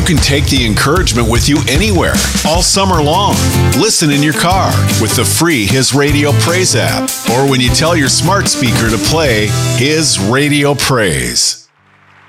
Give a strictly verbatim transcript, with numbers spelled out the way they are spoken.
can take the encouragement with you anywhere, all summer long. Listen in your car with the free His Radio Praise app, or when you tell your smart speaker to play His Radio Praise.